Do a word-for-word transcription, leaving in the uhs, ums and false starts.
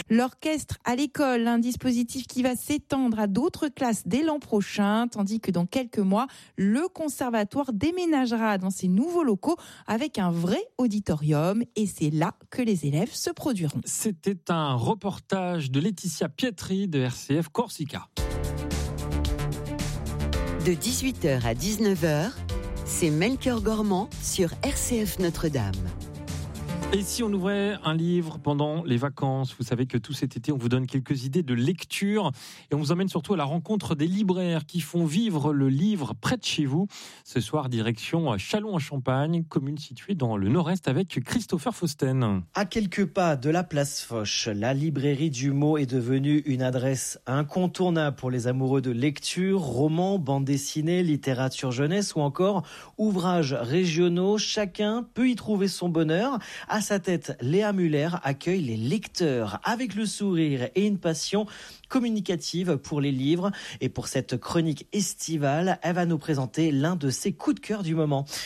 L'orchestre à l'école, un dispositif qui va s'étendre à d'autres classes dès l'an prochain, tandis que dans quelques mois, le conservatoire déménagera dans ses nouveaux locaux avec un vrai auditorium et c'est là que les élèves se produiront. C'était un reportage de Laetitia Pietri de R C F Corsica. De dix-huit heures à dix-neuf heures, c'est Melchior Gormand sur R C F Notre-Dame. Et si on ouvrait un livre pendant les vacances, vous savez que tout cet été, on vous donne quelques idées de lecture et on vous emmène surtout à la rencontre des libraires qui font vivre le livre près de chez vous. Ce soir, direction Châlons-en-Champagne, commune située dans le nord-est avec Christopher Fausten. À quelques pas de la place Foch, la librairie du mot est devenue une adresse incontournable pour les amoureux de lecture, romans, bandes dessinées, littérature jeunesse ou encore ouvrages régionaux. Chacun peut y trouver son bonheur. À sa tête, Léa Muller accueille les lecteurs avec le sourire et une passion communicative pour les livres. Et pour cette chronique estivale, elle va nous présenter l'un de ses coups de cœur du moment.